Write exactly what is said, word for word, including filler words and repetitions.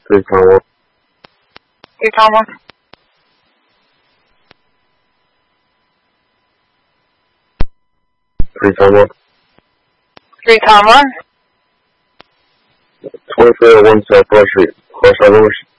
Three time one. Three time one. Three time one. Three time one. twenty-four oh one South Broad Street, West Side Lewis.